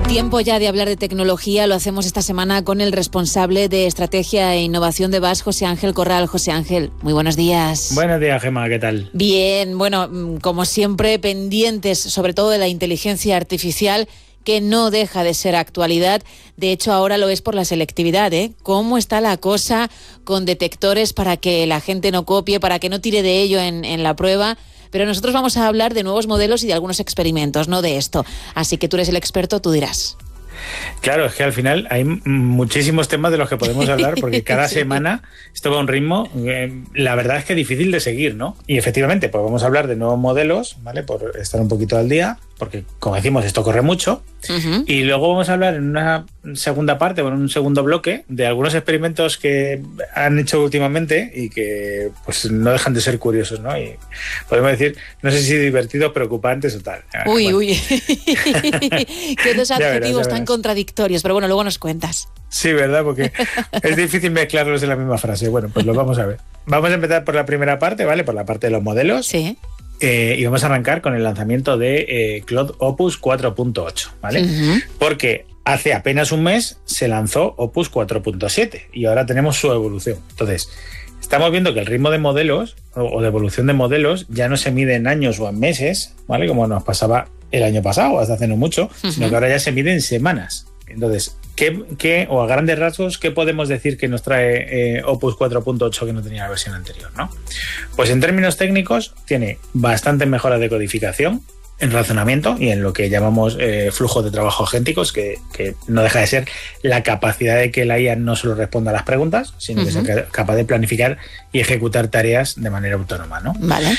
Tiempo ya de hablar de tecnología, lo hacemos esta semana con el responsable de Estrategia e Innovación de VAS, José Ángel Corral. José Ángel, muy buenos días. Buenos días, Gemma, ¿qué tal? Bien, bueno, como siempre, pendientes sobre todo de la inteligencia artificial, que no deja de ser actualidad. De hecho, ahora lo es por la selectividad, ¿eh? ¿Cómo está la cosa con detectores para que la gente no copie, para que no tire de ello en la prueba? Pero nosotros vamos a hablar de nuevos modelos y de algunos experimentos, no de esto. Así que tú eres el experto, tú dirás. Claro, es que al final hay muchísimos temas de los que podemos hablar porque cada semana esto va a un ritmo, la verdad es que difícil de seguir, ¿no? Y efectivamente, pues vamos a hablar de nuevos modelos, ¿vale? Por estar un poquito al día, porque como decimos, esto corre mucho. Uh-huh. Y luego vamos a hablar en una segunda parte, o en un segundo bloque, de algunos experimentos que han hecho últimamente y que pues no dejan de ser curiosos, ¿no? Y podemos decir, no sé si divertidos, preocupantes o tal. Uy, bueno. Uy. Que dos adjetivos tan contradictorios, pero bueno, luego nos cuentas. Sí, ¿verdad? Porque es difícil mezclarlos en la misma frase. Bueno, pues lo vamos a ver. Vamos a empezar por la primera parte, ¿vale? Por la parte de los modelos. Sí. Y vamos a arrancar con el lanzamiento de Claude Opus 4.8, ¿vale? Uh-huh. Porque hace apenas un mes se lanzó Opus 4.7 y ahora tenemos su evolución. Entonces, estamos viendo que el ritmo de modelos o de evolución de modelos ya no se mide en años o en meses, ¿vale? Como nos pasaba el año pasado, hasta hace no mucho, uh-huh. Sino que ahora ya se mide en semanas. Entonces, o a grandes rasgos, ¿qué podemos decir que nos trae Opus 4.8 que no tenía la versión anterior, ¿no? Pues en términos técnicos tiene bastantes mejoras de codificación en razonamiento y en lo que llamamos flujos de trabajo agénticos, que no deja de ser la capacidad de que la IA no solo responda a las preguntas, sino que sea capaz de planificar y ejecutar tareas de manera autónoma, ¿no? Vale.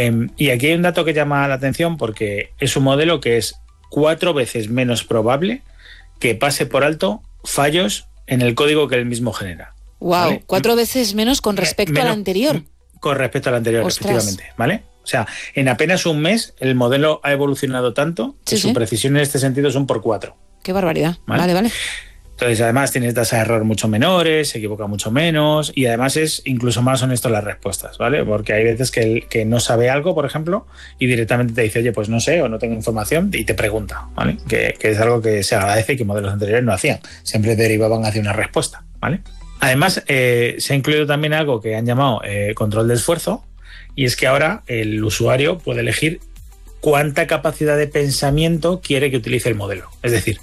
Y aquí hay un dato que llama la atención porque es un modelo que es 4 veces menos probable que pase por alto fallos en el código que él mismo genera. Wow, ¿vale? 4 veces menos con respecto al anterior. Con respecto al anterior, ostras. Efectivamente, ¿vale? O sea, en apenas un mes el modelo ha evolucionado tanto que su precisión en este sentido es 1 por 4. Qué barbaridad. Vale. Entonces, además, tiene tasas de error mucho menores, se equivoca mucho menos y además es incluso más honesto en las respuestas, ¿vale? Porque hay veces que no sabe algo, por ejemplo, y directamente te dice, oye, pues no sé o no tengo información y te pregunta, ¿vale? Que es algo que se agradece y que modelos anteriores no hacían. Siempre derivaban hacia una respuesta, ¿vale? Además, se ha incluido también algo que han llamado control de esfuerzo y es que ahora el usuario puede elegir cuánta capacidad de pensamiento quiere que utilice el modelo. Es decir,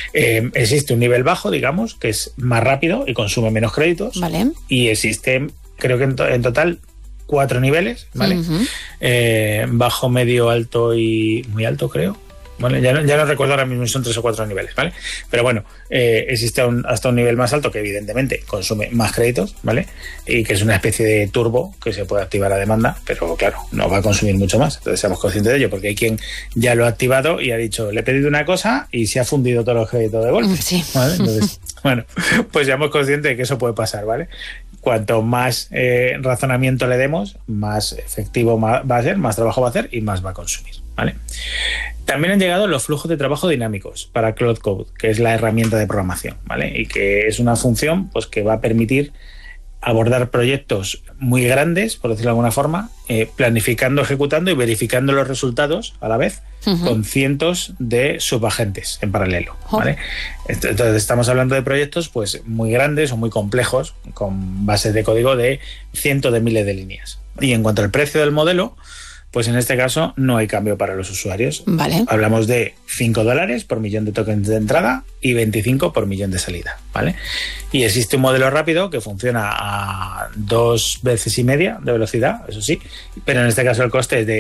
existe un nivel bajo, digamos, que es más rápido y consume menos créditos. Vale. Y existe, creo que en total, 4 niveles, ¿vale? Uh-huh. Bajo, medio, alto y muy alto, creo. Bueno, ya no recuerdo ahora mismo si son 3 o 4 niveles, ¿vale? Pero bueno, existe hasta un nivel más alto que evidentemente consume más créditos, ¿vale? Y que es una especie de turbo que se puede activar a demanda, pero claro, no va a consumir mucho más. Entonces seamos conscientes de ello, porque hay quien ya lo ha activado y ha dicho, le he pedido una cosa y se ha fundido todos los créditos de golpe. Sí. ¿Vale? Entonces, bueno, pues seamos conscientes de que eso puede pasar, ¿vale? Cuanto más razonamiento le demos, más efectivo va a ser, más trabajo va a hacer y más va a consumir, ¿vale? También han llegado los flujos de trabajo dinámicos para Claude Code, que es la herramienta de programación, ¿vale? Y que es una función pues, que va a permitir abordar proyectos muy grandes, por decirlo de alguna forma, planificando, ejecutando y verificando los resultados a la vez con cientos de subagentes en paralelo, ¿vale? Entonces estamos hablando de proyectos pues, muy grandes o muy complejos, con bases de código de cientos de miles de líneas. Y en cuanto al precio del modelo, pues en este caso no hay cambio para los usuarios. Vale. Hablamos de $5 por millón de tokens de entrada y 25 por millón de salida, ¿vale? Y existe un modelo rápido que funciona a 2,5 veces de velocidad, eso sí, pero en este caso el coste es de